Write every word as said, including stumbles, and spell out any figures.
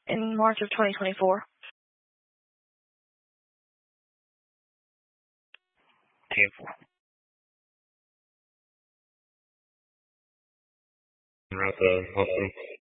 in March of twenty twenty-four. Painful. We're at the hospital.